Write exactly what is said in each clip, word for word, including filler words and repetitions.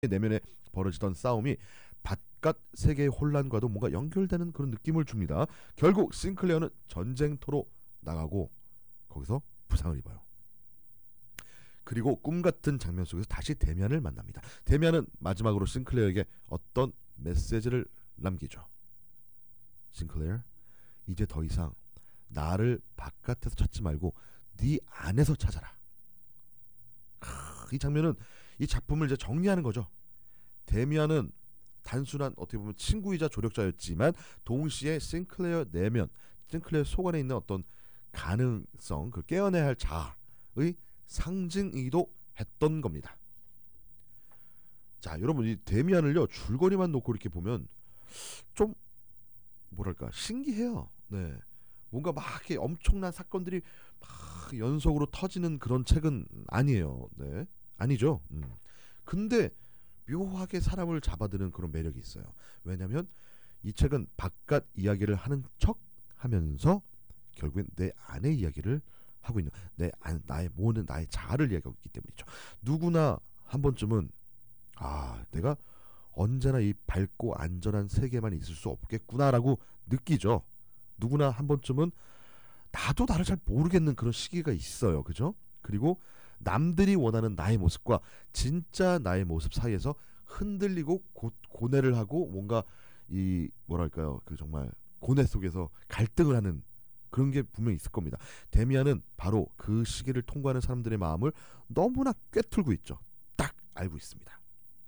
내면에 벌어지던 싸움이 바깥 세계의 혼란과도 뭔가 연결되는 그런 느낌을 줍니다. 결국 싱클레어는 전쟁터로 나가고 거기서 부상을 입어요. 그리고 꿈같은 장면 속에서 다시 데미안을 만납니다. 데미안은 마지막으로 싱클레어에게 어떤 메시지를 남기죠. 싱클레어, 이제 더 이상 나를 바깥에서 찾지 말고 네 안에서 찾아라. 이 장면은 이 작품을 이제 정리하는 거죠. 데미안은 단순한 어떻게 보면 친구이자 조력자였지만 동시에 싱클레어 내면, 싱클레어 속 안에 있는 어떤 가능성, 그 깨어내야 할 자아의 상징이기도 했던 겁니다. 자, 여러분 이 데미안을요 줄거리만 놓고 이렇게 보면 좀 뭐랄까 신기해요. 네, 뭔가 막 이렇게 엄청난 사건들이 막 연속으로 터지는 그런 책은 아니에요. 네, 아니죠. 음. 근데 묘하게 사람을 잡아드는 그런 매력이 있어요. 왜냐하면 이 책은 바깥 이야기를 하는 척 하면서 결국엔 내 안의 이야기를 하고 있는, 내 안, 나의 모든 나의 자아를 이야기하고 있기 때문이죠. 누구나 한 번쯤은 아, 내가 언제나 이 밝고 안전한 세계만 있을 수 없겠구나라고 느끼죠. 누구나 한 번쯤은 나도 나를 잘 모르겠는 그런 시기가 있어요. 그죠? 그리고 남들이 원하는 나의 모습과 진짜 나의 모습 사이에서 흔들리고 고, 고뇌를 하고 뭔가 이 뭐랄까요, 그 정말 고뇌 속에서 갈등을 하는 그런 게 분명히 있을 겁니다. 데미안은 바로 그 시기를 통과하는 사람들의 마음을 너무나 꿰뚫고 있죠. 딱 알고 있습니다.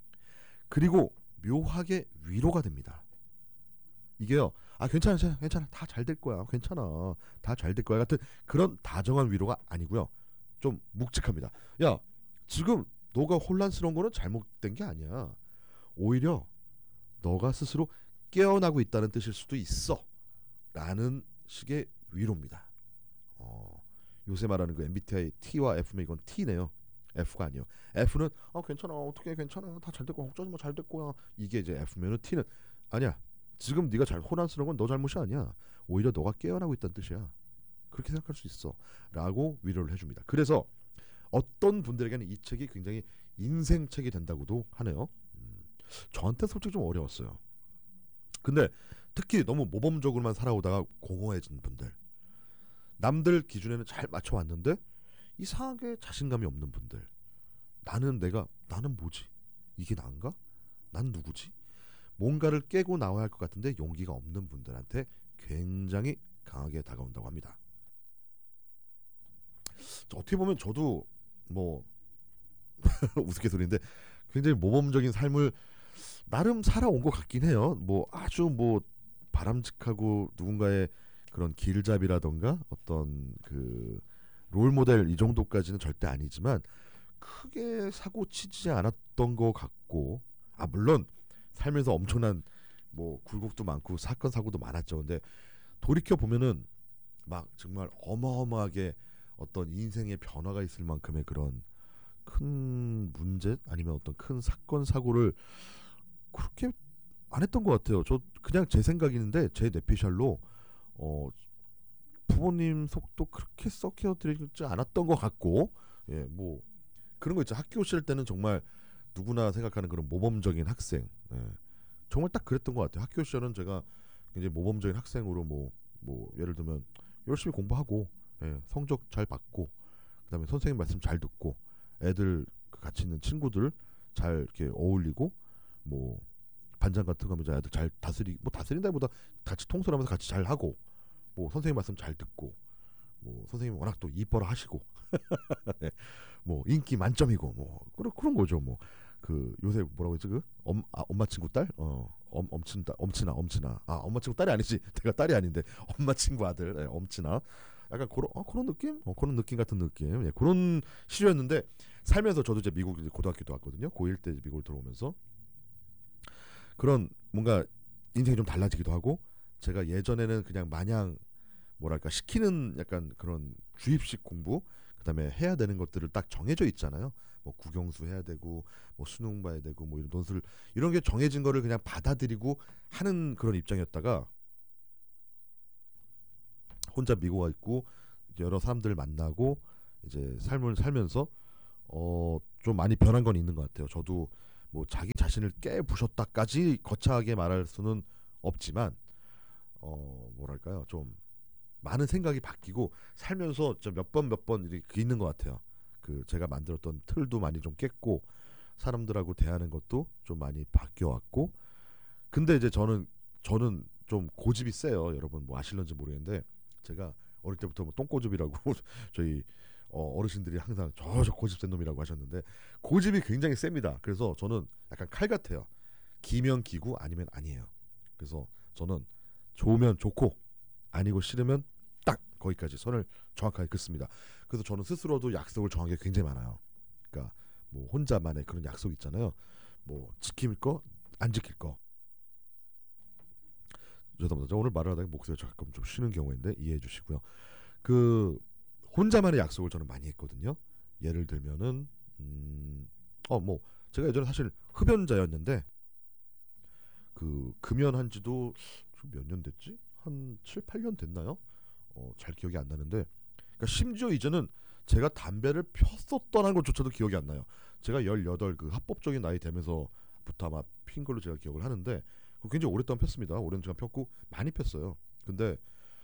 그리고 묘하게 위로가 됩니다. 이게요, 아 괜찮아 괜찮아 괜찮아 다 잘 될 거야, 괜찮아 다 잘 될 거야 같은 그런 다정한 위로가 아니고요, 좀 묵직합니다. 야, 지금 너가 혼란스러운 거는 잘못된 게 아니야. 오히려 너가 스스로 깨어나고 있다는 뜻일 수도 있어 라는 식의 위로입니다. 어, 요새 말하는 그 엠비티아이 T와 F면 이건 T네요. F가 아니에요. F는 아 괜찮아, 어떻게 괜찮아, 다 잘 될 거야, 걱정하지 마, 잘 될 거야. 이게 이제 F면은 T는 아니야, 지금 네가 잘 혼란스러운 건 너 잘못이 아니야. 오히려 너가 깨어나고 있다는 뜻이야. 그렇게 생각할 수 있어 라고 위로를 해줍니다. 그래서 어떤 분들에게는 이 책이 굉장히 인생책이 된다고도 하네요. 음, 저한테 솔직히 좀 어려웠어요. 근데 특히 너무 모범적으로만 살아오다가 공허해진 분들, 남들 기준에는 잘 맞춰왔는데 이상하게 자신감이 없는 분들, 나는 내가 나는 뭐지? 이게 난가? 난 누구지? 뭔가를 깨고 나와야 할 것 같은데 용기가 없는 분들한테 굉장히 강하게 다가온다고 합니다. 어떻게 보면 저도 뭐 우스갯소리인데 굉장히 모범적인 삶을 나름 살아온 것 같긴 해요. 뭐 아주 뭐 바람직하고 누군가의 그런 길잡이라던가 어떤 그 롤모델 이 정도까지는 절대 아니지만 크게 사고 치지 않았던 것 같고, 아 물론 살면서 엄청난 뭐 굴곡도 많고 사건 사고도 많았죠. 근데 돌이켜 보면은 막 정말 어마어마하게 어떤 인생의 변화가 있을 만큼의 그런 큰 문제 아니면 어떤 큰 사건 사고를 그렇게 안 했던 것 같아요. 저 그냥 제 생각인데 제 뇌피셜로 어 부모님 속도 그렇게 썩혀드리지 않았던 것 같고, 예, 뭐 그런 거 있죠. 학교 시절 때는 정말 누구나 생각하는 그런 모범적인 학생, 예, 정말 딱 그랬던 것 같아요. 학교 시절은 제가 굉장히 모범적인 학생으로 뭐, 뭐 예를 들면 열심히 공부하고, 예, 성적 잘 받고, 그다음에 선생님 말씀 잘 듣고, 애들 그 같이 있는 친구들 잘 이렇게 어울리고, 뭐 반장 같은 거 하면 애들 잘 다스리 뭐 다스린다기보다 같이 통솔하면서 같이 잘 하고, 뭐 선생님 말씀 잘 듣고, 뭐 선생님 워낙 또 이뻐라 하시고 네. 뭐 인기 만점이고 뭐 그런 그런 거죠. 뭐 그 요새 뭐라고 했지, 그 엄, 아, 엄마 친구 딸, 어 엄, 엄친 딸, 엄친아 엄친아 아 엄마 친구 딸이 아니지, 내가 딸이 아닌데 엄마 친구 아들, 네, 엄친아, 약간 그런 어, 그런 느낌, 어, 그런 느낌 같은 느낌, 예, 그런 시류였는데 살면서 저도 이제 미국 이제 고등학교도 왔거든요. 고일 때 미국을 들어오면서 그런 뭔가 인생이 좀 달라지기도 하고, 제가 예전에는 그냥 마냥 뭐랄까 시키는 약간 그런 주입식 공부, 그다음에 해야 되는 것들을 딱 정해져 있잖아요. 뭐 국영수 해야 되고 뭐 수능 봐야 되고 뭐 이런 논술, 이런 게 정해진 거를 그냥 받아들이고 하는 그런 입장이었다가 혼자 미국 와 있고 여러 사람들 만나고 이제 삶을 살면서 어 좀 많이 변한 건 있는 것 같아요. 저도 뭐 자기 자신을 깨부셨다까지 거창하게 말할 수는 없지만 어 뭐랄까요, 좀 많은 생각이 바뀌고 살면서 몇 번 몇 번 이렇게 있는 것 같아요. 그 제가 만들었던 틀도 많이 좀 깼고 사람들하고 대하는 것도 좀 많이 바뀌어 왔고. 근데 이제 저는 저는 좀 고집이 세요. 여러분 뭐 아실런지 모르겠는데 제가 어릴 때부터 뭐 똥고집이라고 저희 어, 어르신들이 항상 저 저 고집 센 놈이라고 하셨는데 고집이 굉장히 셉니다. 그래서 저는 약간 칼 같아요. 기면 기고 아니면 아니에요. 그래서 저는 좋으면 좋고 아니고 싫으면 딱 거기까지 선을 정확하게 긋습니다. 그래서 저는 스스로도 약속을 정한 게 굉장히 많아요. 그러니까 뭐 혼자만의 그런 약속 있잖아요. 뭐 지킬 거, 안 지킬 거. 죄송합니다. 저 오늘 말을 하다가 목소리가 조금 좀 쉬는 경우인데 이해해 주시고요. 그 혼자만의 약속을 저는 많이 했거든요. 예를 들면은 음, 어 뭐 제가 예전에 사실 흡연자였는데 그 금연한 지도 몇 년 됐지? 한 칠, 팔 년 됐나요? 어, 잘 기억이 안 나는데 그러니까 심지어 이제는 제가 담배를 폈었던 것조차도 기억이 안 나요. 제가 열여덟 그 합법적인 나이 되면서부터 아마 핀 걸로 제가 기억을 하는데 굉장히 오랫동안 폈습니다. 오랜 시간 폈고 많이 폈어요. 근데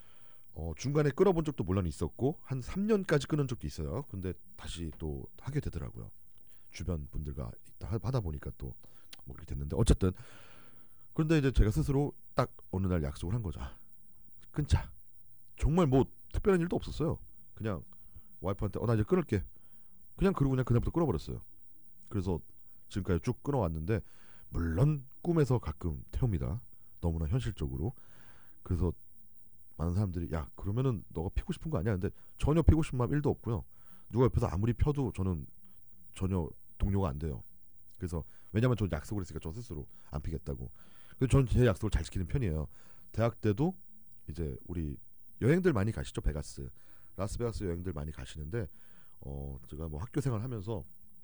어, 중간에 끊어본 적도 물론 있었고 한 삼 년까지 끊은 적도 있어요. 근데 다시 또 하게 되더라고요. 주변 분들과 하다 보니까 또 뭐 그렇게 됐는데 어쨌든 그런데 이제 제가 스스로 딱 어느 날 약속을 한 거죠. 끊자. 정말 뭐 특별한 일도 없었어요. 그냥 와이프한테 어 나 이제 끊을게. 그냥 그러고 그냥 그날부터 끊어버렸어요. 그래서 지금까지 쭉 끊어왔는데 물론 꿈에서 가끔 태웁니다. 너무나 현실적으로. 그래서 많은 사람들이 야 그러면은 너가 피고 싶은 거 아니야? 근데 전혀 피고 싶은 마음 일도 없고요. 누가 옆에서 아무리 펴도 저는 전혀 동요가 안 돼요. 그래서 왜냐면 저 약속을 했으니까 저 스스로 안 피겠다고. 그래서 저는 제 약속을 잘 지키는 편이에요. 대학 때도 이제 우리 여행들 많이 가시죠. 베가스, 라스베가스 여행들 많이 가시는데 어 제가 뭐 학교 생활하면서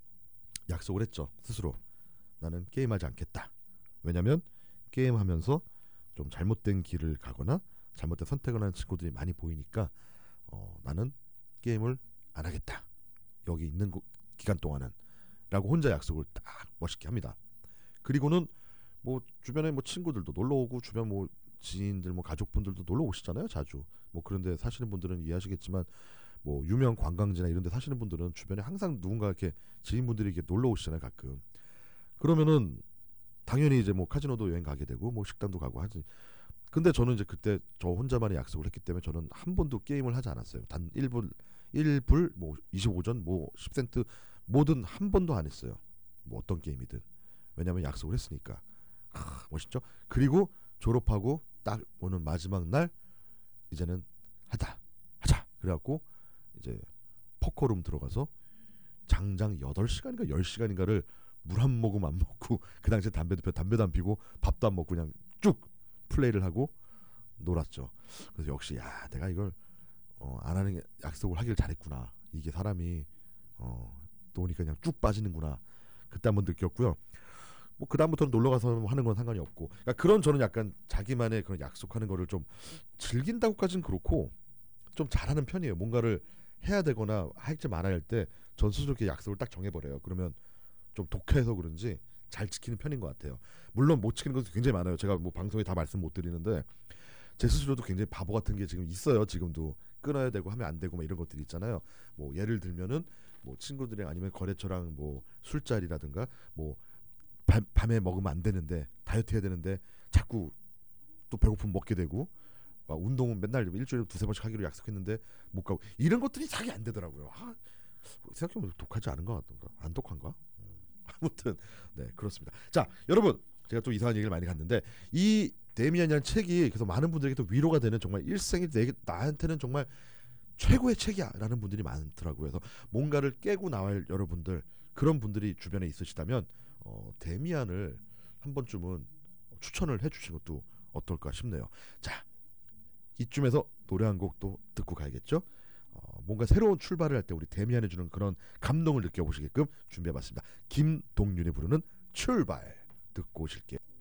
약속을 했죠. 스스로 나는 게임하지 않겠다. 왜냐면 게임하면서 좀 잘못된 길을 가거나 잘못된 선택을 하는 친구들이 많이 보이니까 어, 나는 게임을 안 하겠다. 여기 있는 고, 기간 동안은 라고 혼자 약속을 딱 멋있게 합니다. 그리고는 뭐 주변에 뭐 친구들도 놀러 오고 주변 뭐 지인들 뭐 가족분들도 놀러 오시잖아요. 자주. 뭐 그런데 사시는 분들은 이해하시겠지만 뭐 유명 관광지나 이런 데 사시는 분들은 주변에 항상 누군가 이렇게 지인분들이 이렇게 놀러 오시잖아요. 가끔. 그러면은 당연히 이제 뭐 카지노도 여행 가게 되고 뭐 식당도 가고 하지. 근데 저는 이제 그때 저 혼자만의 약속을 했기 때문에 저는 한 번도 게임을 하지 않았어요. 단 일 불, 일 불, 뭐 이십오 전, 뭐 십 센트 뭐든 한 번도 안 했어요. 뭐 어떤 게임이든. 왜냐면 약속을 했으니까. 하, 멋있죠? 그리고 졸업하고 딱 오는 마지막 날 이제는 하자. 하자. 그래갖고 이제 포커룸 들어가서 장장 여덟 시간인가 열 시간인가를 물 한 모금 안 먹고 그 당시에 담배도 펴 담배도 안 피고 밥도 안 먹고 그냥 쭉 플레이를 하고 놀았죠. 그래서 역시 야 내가 이걸 어, 안 하는 게 약속을 하길 잘했구나. 이게 사람이 어, 노니까 그냥 쭉 빠지는구나. 그때 한번 느꼈고요. 뭐 그 다음부터는 놀러 가서 하는 건 상관이 없고. 그러니까 그런 저는 약간 자기만의 그런 약속하는 거를 좀 즐긴다고까지는 그렇고 좀 잘하는 편이에요. 뭔가를 해야 되거나 할지 말아야 할 때 전 스스로 이렇게 약속을 딱 정해버려요. 그러면 좀 독해서 그런지 잘 지키는 편인 것 같아요. 물론 못 지키는 것도 굉장히 많아요. 제가 뭐 방송에 다 말씀 못 드리는데 제 스스로도 굉장히 바보 같은 게 지금 있어요. 지금도 끊어야 되고 하면 안 되고 뭐 이런 것들이 있잖아요. 뭐 예를 들면은 뭐 친구들이랑 아니면 거래처랑 뭐 술자리라든가 뭐 밤, 밤에 먹으면 안 되는데 다이어트 해야 되는데 자꾸 또 배고프면 먹게 되고 막 운동은 맨날 일주일에 두세 번씩 하기로 약속했는데 못 가고 이런 것들이 잘 안 되더라고요. 아, 생각해보면 독하지 않은 것 같던가 안 독한가? 아무튼 네 그렇습니다. 자 여러분 제가 또 이상한 얘기를 많이 갔는데 이 데미안이라는 책이 그래서 많은 분들에게 또 위로가 되는 정말 일생이 내 나한테는 정말 최고의 책이야라는 분들이 많더라고요. 그래서 뭔가를 깨고 나갈 여러분들 그런 분들이 주변에 있으시다면 어, 데미안을 한 번쯤은 추천을 해주시는 것도 어떨까 싶네요. 자 이쯤에서 노래 한 곡 또 듣고 가야겠죠. 어, 뭔가 새로운 출발을 할 때 우리 데미안이 주는 그런 감동을 느껴보시게끔 준비해봤습니다. 김동윤이 부르는 출발 듣고 오실게요.